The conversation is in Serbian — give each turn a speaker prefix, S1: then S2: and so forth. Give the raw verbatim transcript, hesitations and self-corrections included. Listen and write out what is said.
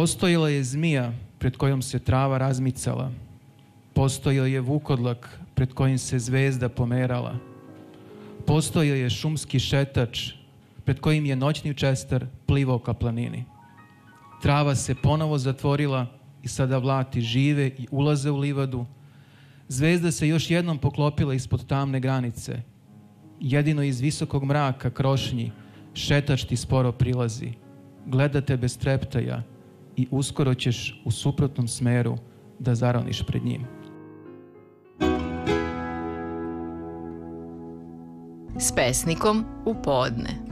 S1: Postojala je zmija pred kojom se trava razmicala. Postojao je vukodlak pred kojim se zvezda pomerala. Postojao je šumski šetač pred kojim je noćni čestar plivao ka planini. Trava se ponovo zatvorila i sada vlati žive i ulaze u livadu. Zvezda se još jednom poklopila ispod tamne granice. Jedino iz visokog mraka krošnji šetač ti sporo prilazi. Gleda te bez treptaja i uskoro ćeš u suprotnom smeru da zaroniš pred njim.
S2: S pesnikom u podne.